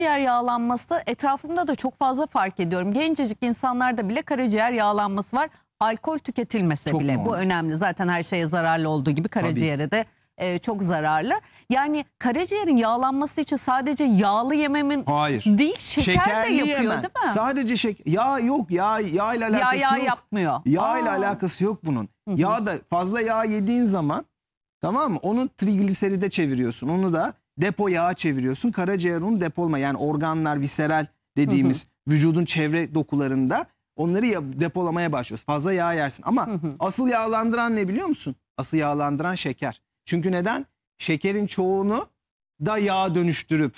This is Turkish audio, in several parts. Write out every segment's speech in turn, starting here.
Karaciğer yağlanması etrafımda da çok fazla fark ediyorum. Gencecik insanlarda bile karaciğer yağlanması var. Alkol tüketilmese Çok bile normal. bu önemli. Zaten her şeye zararlı olduğu gibi karaciğere de çok zararlı. Yani karaciğerin yağlanması için sadece yağlı yememin Hayır. değil, şeker de Şekerli yapıyor yemem. değil mi? Sadece yağ yok. Yağ ile alakası Yağ yok. yapmıyor. Yağ ile alakası yok bunun. Yağ da fazla yağ yediğin zaman, tamam mı? Onu trigliseride çeviriyorsun. Onu da depo yağa çeviriyorsun. Karaciğer onu depolama, yani organlar, visceral dediğimiz vücudun çevre dokularında onları depolamaya başlıyorsun. Fazla yağ yersin. Ama asıl yağlandıran ne biliyor musun? Asıl yağlandıran şeker. Çünkü neden? Şekerin çoğunu da yağa dönüştürüp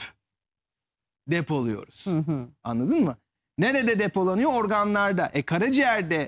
depoluyoruz. Anladın mı? Nerede depolanıyor? Organlarda. Karaciğerde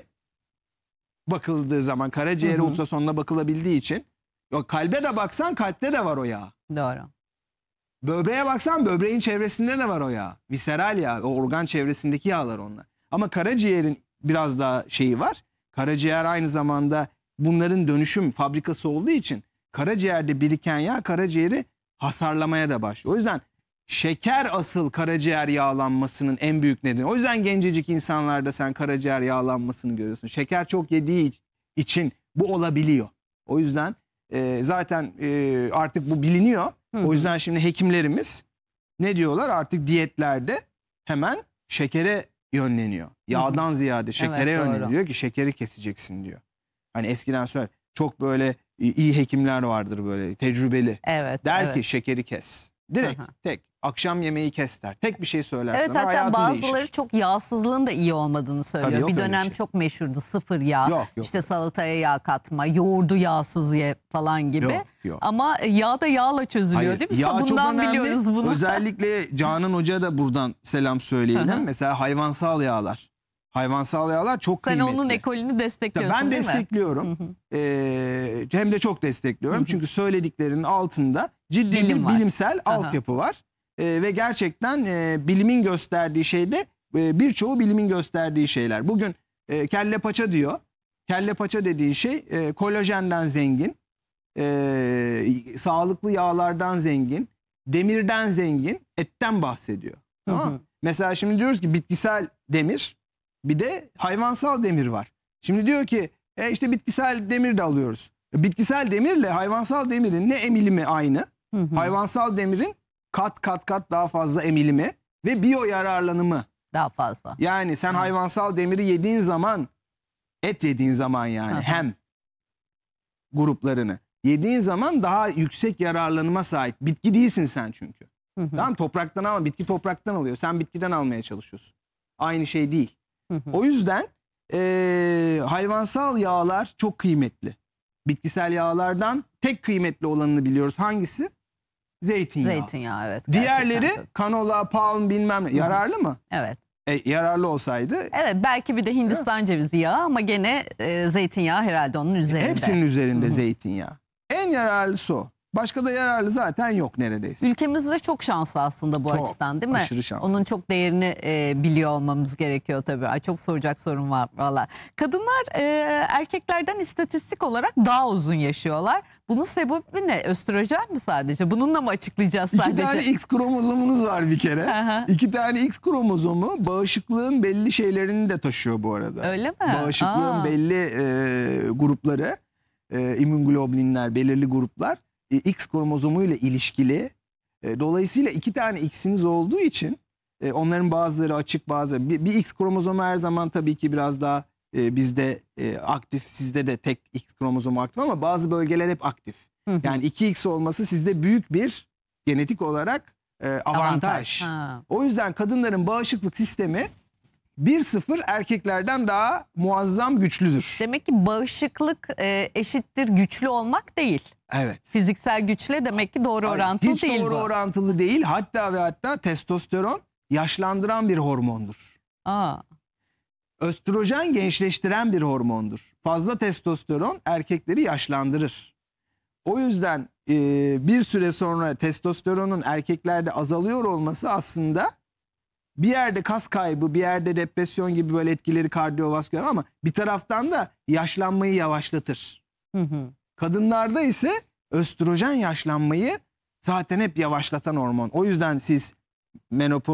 bakıldığı zaman, karaciğere ultrasonla bakılabildiği için, kalbe de baksan kalpte de var o yağ. Doğru. Böbreğe baksan böbreğin çevresinde de var o yağ. Visceral yağ, o organ çevresindeki yağlar onlar. Ama karaciğerin biraz daha şeyi var. Karaciğer aynı zamanda bunların dönüşüm fabrikası olduğu için karaciğerde biriken yağ karaciğeri hasarlamaya da başlıyor. O yüzden şeker asıl karaciğer yağlanmasının en büyük nedeni. O yüzden gencecik insanlarda sen karaciğer yağlanmasını görüyorsun. Şeker çok yediği için bu olabiliyor. O yüzden zaten artık bu biliniyor. O yüzden şimdi hekimlerimiz ne diyorlar? Artık diyetlerde hemen şekere yönleniyor. Yağdan ziyade şekere yönleniyor. Diyor ki şekeri keseceksin diyor. Hani eskiden söyle, çok böyle iyi hekimler vardır böyle tecrübeli. Der ki şekeri kes. Direkt tek. Akşam yemeği kes der. Tek bir şey söylersen hatta hayatın bazıları değişir. çok yağsızlığın da iyi olmadığını söylüyor. Tabii yok bir öyle dönem şey. çok meşhurdu, sıfır yağ. Yok. İşte salataya yağ katma, yoğurdu yağsız ye falan gibi. Yok. Ama yağ da yağla çözülüyor değil mi? Yağ çok Sabundan önemli. biliyoruz bunu. Özellikle Canan Hoca da buradan selam söyleyelim. Mesela hayvansal yağlar. Hayvansal yağlar çok Sen kıymetli. onun ekolünü destekliyorsun Ben değil mi? destekliyorum. Hem de çok destekliyorum. Çünkü söylediklerinin altında ciddi Bilim bir var. bilimsel altyapı var. Ve gerçekten bilimin gösterdiği şeyde birçoğu bilimin gösterdiği şeyler. Bugün kelle paça diyor. Kelle paça dediği şey kolajenden zengin, sağlıklı yağlardan zengin, demirden zengin, etten bahsediyor. Tamam mı? Mesela şimdi diyoruz ki bitkisel demir, bir de hayvansal demir var. Şimdi diyor ki işte bitkisel demir de alıyoruz. Bitkisel demirle hayvansal demirin ne emilimi aynı? Hayvansal demirin kat daha fazla emilimi ve biyo yararlanımı daha fazla. Yani sen hayvansal demiri yediğin zaman, et yediğin zaman yani hem gruplarını yediğin zaman daha yüksek yararlanıma sahip. Bitki değilsin sen çünkü. Tamam, topraktan alma. Bitki topraktan alıyor. Sen bitkiden almaya çalışıyorsun. Aynı şey değil. O yüzden hayvansal yağlar çok kıymetli. Bitkisel yağlardan tek kıymetli olanını biliyoruz. Hangisi? Zeytinyağı. Zeytinyağı, evet. Diğerleri kanola, palm bilmem ne. Yararlı mı? Evet. Yararlı olsaydı. Evet, belki bir de Hindistan cevizi yağı ama gene zeytinyağı herhalde onun üzerinde. Hepsinin üzerinde zeytinyağı. En yararlısı o. Başka da yararlı zaten yok neredeyse. Ülkemizde çok şanslı aslında bu açıdan değil mi? Aşırı şanslı. Onun çok değerini biliyor olmamız gerekiyor tabii. Ay, çok soracak sorun var valla. Kadınlar erkeklerden istatistik olarak daha uzun yaşıyorlar. Bunun sebebi ne? Östrojen mi sadece? Bununla mı açıklayacağız sadece? 2 tane X kromozomunuz var bir kere. 2 tane X kromozomu bağışıklığın belli şeylerini de taşıyor bu arada. Öyle mi? Bağışıklığın belli grupları, immünoglobulinler, belirli gruplar X kromozomuyla ilişkili. Dolayısıyla 2 tane X'iniz olduğu için onların bazıları açık, bazıları. Bir X kromozomu her zaman tabii ki biraz daha bizde aktif, sizde de tek X kromozomu aktif ama bazı bölgeler hep aktif. Yani 2X olması sizde büyük bir genetik olarak avantaj. O yüzden kadınların bağışıklık sistemi 1-0 erkeklerden daha muazzam güçlüdür. Demek ki bağışıklık eşittir güçlü olmak değil. Evet. Fiziksel güçle demek ki doğru orantılı hiç değil bu. Hiç doğru orantılı değil. Hatta ve hatta testosteron yaşlandıran bir hormondur. Östrojen gençleştiren bir hormondur. Fazla testosteron erkekleri yaşlandırır. O yüzden bir süre sonra testosteronun erkeklerde azalıyor olması aslında bir yerde kas kaybı, bir yerde depresyon gibi böyle etkileri kardiyovasküler ama bir taraftan da yaşlanmayı yavaşlatır. Kadınlarda ise östrojen yaşlanmayı zaten hep yavaşlatan hormon. O yüzden siz menopoz